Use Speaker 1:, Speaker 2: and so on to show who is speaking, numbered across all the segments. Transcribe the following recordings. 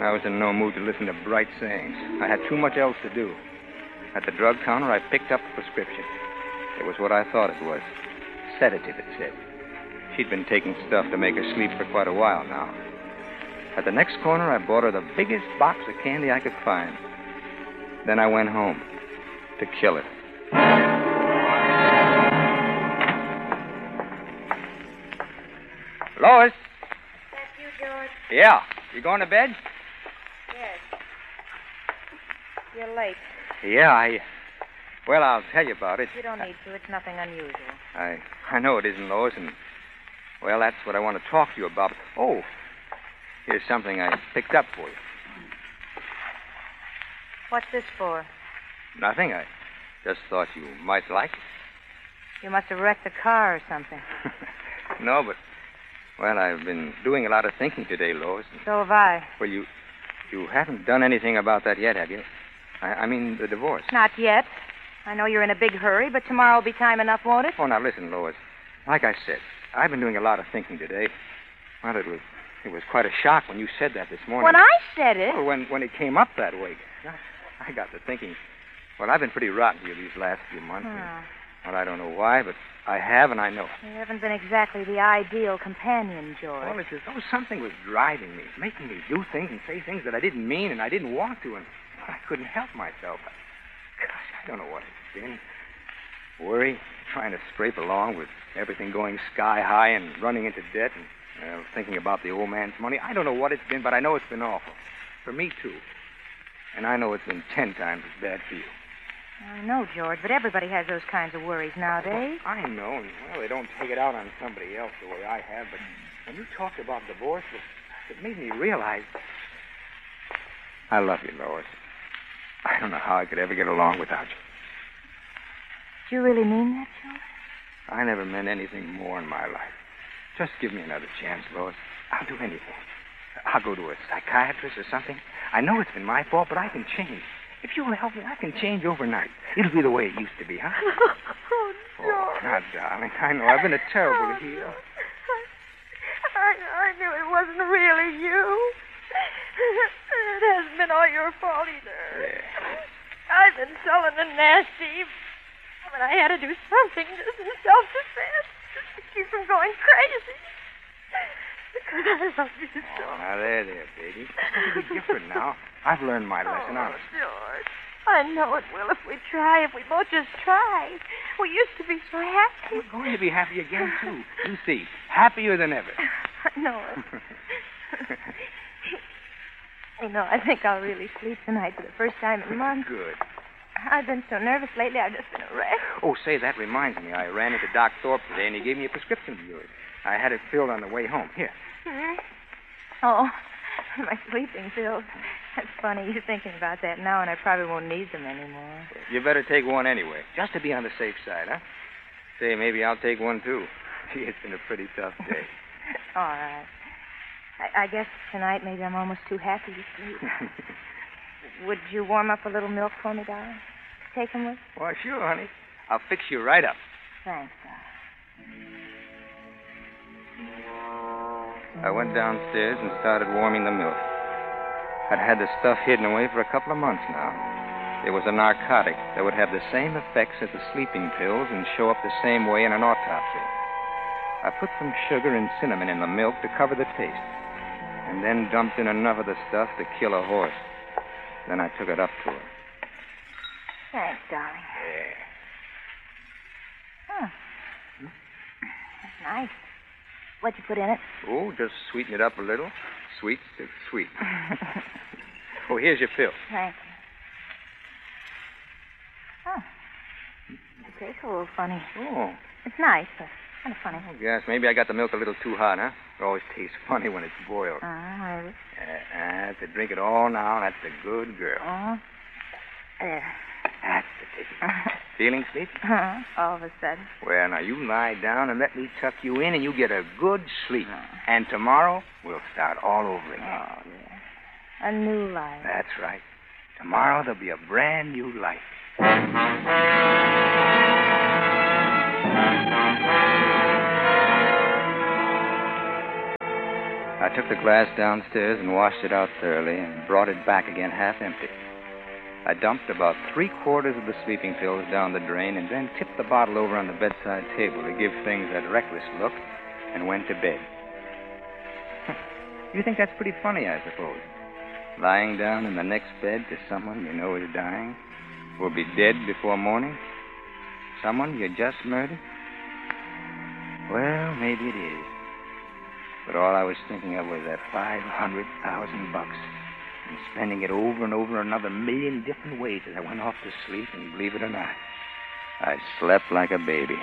Speaker 1: I was in no mood to listen to bright sayings. I had too much else to do. At the drug counter, I picked up a prescription. It was what I thought it was. Sedative, it said. She'd been taking stuff to make her sleep for quite a while now. At the next corner, I bought her the biggest box of candy I could find. Then I went home to kill her. Lois?
Speaker 2: That's you, George?
Speaker 1: Yeah. You going to bed?
Speaker 2: Yes. You're late.
Speaker 1: Yeah, Well, I'll tell you about it.
Speaker 2: You don't need to. It's nothing unusual.
Speaker 1: I know it isn't, Lois, and... Well, that's what I want to talk to you about. Oh, here's something I picked up for you.
Speaker 2: What's this for?
Speaker 1: Nothing. I just thought you might like it.
Speaker 2: You must have wrecked the car or something.
Speaker 1: No, but... Well, I've been doing a lot of thinking today, Lois.
Speaker 2: So have I.
Speaker 1: Well, you haven't done anything about that yet, have you? I mean, the divorce.
Speaker 2: Not yet. I know you're in a big hurry, but tomorrow will be time enough, won't it?
Speaker 1: Oh, now listen, Lois. Like I said, I've been doing a lot of thinking today. Well, it was quite a shock when you said that this morning.
Speaker 2: When I said it?
Speaker 1: Well, when it came up that way. I got to thinking. Well, I've been pretty rotten to you these last few months. Well, I don't know why, but I have, and I know.
Speaker 2: You haven't been exactly the ideal companion, George.
Speaker 1: Well, it's as though something was driving me, making me do things and say things that I didn't mean and I didn't want to, and I couldn't help myself. Gosh, I don't know what it's been. Worry, trying to scrape along with everything going sky high and running into debt and thinking about the old man's money. I don't know what it's been, but I know it's been awful. For me, too. And I know it's been 10 times as bad for you.
Speaker 2: I know, George, but everybody has those kinds of worries nowadays.
Speaker 1: Well, I know, and, well, they don't take it out on somebody else the way I have, but when you talked about divorce, it made me realize I love you, Lois. I don't know how I could ever get along without you.
Speaker 2: Do you really mean that, George?
Speaker 1: I never meant anything more in my life. Just give me another chance, Lois. I'll do anything. I'll go to a psychiatrist or something. I know it's been my fault, but I can change. If you'll help me, I can change overnight. It'll be the way it used to be, huh?
Speaker 2: Oh, George.
Speaker 1: Oh, now, darling, I know I've been a terrible heel.
Speaker 2: I knew it wasn't really you. It hasn't been all your fault either.
Speaker 1: Yeah.
Speaker 2: I've been sullen and nasty, but I had to do something just in self-defense, just to keep from going crazy. Because I love you so.
Speaker 1: Oh, now, there, baby. It'll be different now. I've learned my lesson, honest.
Speaker 2: George, I know it will if we try, if we both just try. We used to be so happy.
Speaker 1: We're going to be happy again, too. You see, happier than ever.
Speaker 2: I know it. You know, I think I'll really sleep tonight for the first time in months.
Speaker 1: Good.
Speaker 2: I've been so nervous lately, I've just been a wreck.
Speaker 1: Oh, say, that reminds me. I ran into Doc Thorpe today, and he gave me a prescription of yours. I had it filled on the way home. Here.
Speaker 2: Hmm? Oh, my sleeping pills. That's funny. You're thinking about that now, and I probably won't need them anymore.
Speaker 1: You better take one anyway, just to be on the safe side, huh? Say, maybe I'll take one, too. Gee, it's been a pretty tough day.
Speaker 2: All right. I guess tonight maybe I'm almost too happy to sleep. Would you warm up a little milk for me, darling? Take them with?
Speaker 1: Why, sure, honey. I'll fix you right up.
Speaker 2: Thanks, darling.
Speaker 1: I went downstairs and started warming the milk. I'd had the stuff hidden away for a couple of months now. It was a narcotic that would have the same effects as the sleeping pills and show up the same way in an autopsy. I put some sugar and cinnamon in the milk to cover the taste, and then dumped in enough of the stuff to kill a horse. Then I took it up to her.
Speaker 2: Thanks, darling.
Speaker 1: Yeah.
Speaker 2: Huh. That's nice. What'd you put in it?
Speaker 1: Oh, just sweeten it up a little. Sweet, it's sweet. Oh, here's your pill.
Speaker 2: Thank you. Oh. It tastes a little funny.
Speaker 1: Oh.
Speaker 2: It's nice, but kind of funny.
Speaker 1: Oh, yes, maybe I got the milk a little too hot, huh? It always tastes funny when it's boiled.
Speaker 2: Maybe.
Speaker 1: To drink it all now, that's a good girl.
Speaker 2: There.
Speaker 1: That's the ticket. Feeling sleepy?
Speaker 2: All of a sudden.
Speaker 1: Well, now you lie down and let me tuck you in, and you get a good sleep. And tomorrow, we'll start all over again.
Speaker 2: Oh, yeah. A new life.
Speaker 1: That's right. Tomorrow, there'll be a brand new life. I took the glass downstairs and washed it out thoroughly and brought it back again half empty. I dumped about 3/4 of the sleeping pills down the drain and then tipped the bottle over on the bedside table to give things that reckless look and went to bed. You think that's pretty funny, I suppose? Lying down in the next bed to someone you know is dying, will be dead before morning? Someone you just murdered? Well, maybe it is. But all I was thinking of was that $500,000 and spending it over and over another million different ways as I went off to sleep, and believe it or not, I slept like a baby.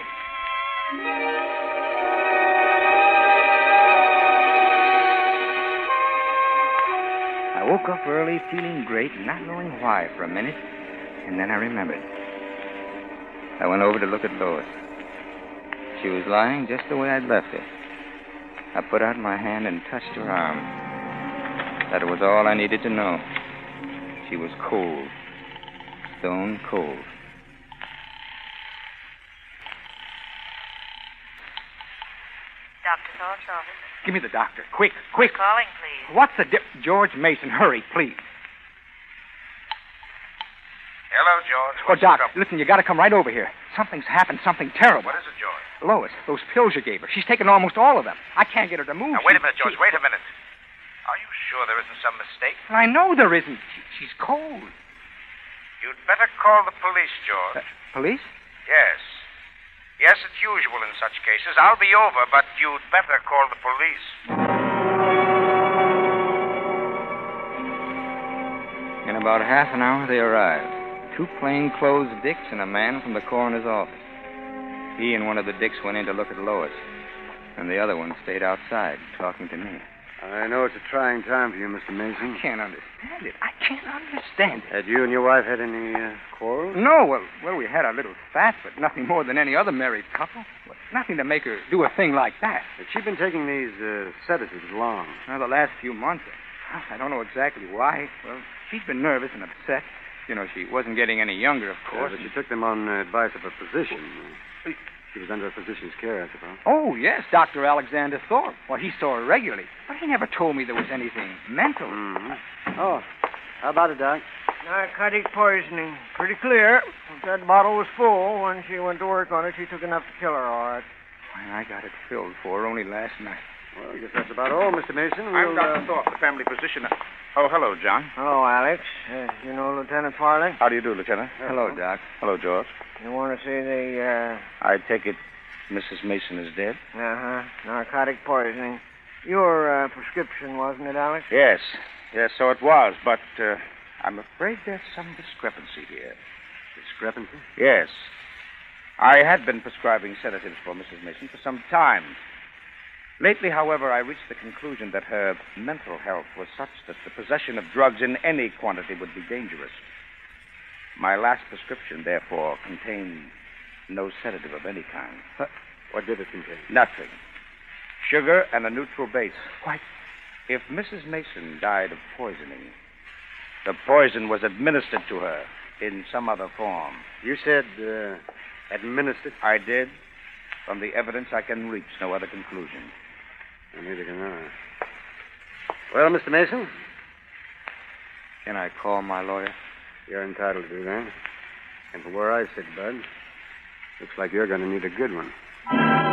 Speaker 1: I woke up early feeling great, not knowing why for a minute, and then I remembered. I went over to look at Lois. She was lying just the way I'd left her. I put out my hand and touched her arm. That was all I needed to know. She was cold. Stone cold.
Speaker 3: Dr. Thorpe's office.
Speaker 1: Give me the doctor. Quick, quick.
Speaker 3: Calling, please.
Speaker 1: What's the George Mason, hurry, please.
Speaker 4: Hello, George.
Speaker 1: Oh, Doc, listen, you got to come right over here. Something's happened, something terrible.
Speaker 4: What is it, George?
Speaker 1: Lois, those pills you gave her. She's taken almost all of them. I can't get her to move.
Speaker 4: Now, wait a minute, George. Wait a minute. Are you sure there isn't some mistake?
Speaker 1: I know there isn't. She's cold.
Speaker 4: You'd better call the police, George.
Speaker 1: Police?
Speaker 4: Yes. Yes, it's usual in such cases. I'll be over, but you'd better call the police.
Speaker 1: In about half an hour, they arrived. 2 plainclothes dicks and a man from the coroner's office. He and one of the dicks went in to look at Lois, and the other one stayed outside talking to me.
Speaker 5: I know it's a trying time for you, Mr. Mason.
Speaker 1: I can't understand it. I can't understand it.
Speaker 5: Had you and your wife had any quarrels?
Speaker 1: No, well, we had our little spat, but nothing more than any other married couple. Well, nothing to make her do a thing like that.
Speaker 5: Had she been taking these sedatives long?
Speaker 1: Well, the last few months. I don't know exactly why. Well, she's been nervous and upset. You know, she wasn't getting any younger, of course.
Speaker 5: But she took them on advice of a physician. She was under a physician's care, I suppose.
Speaker 1: Oh, yes, Dr. Alexander Thorpe. Well, he saw her regularly. But he never told me there was anything mental.
Speaker 5: Mm-hmm. Oh, how about it, Doc?
Speaker 6: Narcotic poisoning. Pretty clear. That bottle was full. When she went to work on it, she took enough to kill her, all right.
Speaker 1: Well, I got it filled for her only last night.
Speaker 5: Well, I guess that's about all, Mr. Mason.
Speaker 4: I'm Dr. Thorpe, the family physician. Oh, hello, John.
Speaker 6: Hello, Alex. You know Lieutenant Farley?
Speaker 4: How do you do, Lieutenant?
Speaker 1: Hello, Doc.
Speaker 4: Hello, George.
Speaker 6: You want to see the,
Speaker 4: I take it Mrs. Mason is dead?
Speaker 6: narcotic poisoning. Your prescription, wasn't it, Alex?
Speaker 4: Yes. Yes, so it was, but I'm afraid there's some discrepancy here.
Speaker 5: Discrepancy?
Speaker 4: Yes. I had been prescribing sedatives for Mrs. Mason for some time. Lately, however, I reached the conclusion that her mental health was such that the possession of drugs in any quantity would be dangerous. My last prescription, therefore, contained no sedative of any kind.
Speaker 5: What did it contain?
Speaker 4: Nothing. Sugar and a neutral base. Why, if Mrs. Mason died of poisoning, the poison was administered to her in some other form.
Speaker 5: You said administered?
Speaker 4: I did. From the evidence, I can reach no other conclusion.
Speaker 5: Neither can I. Well, Mr. Mason?
Speaker 1: Can I call my lawyer?
Speaker 5: You're entitled to do that. And from where I sit, Bud, looks like you're going to need a good one.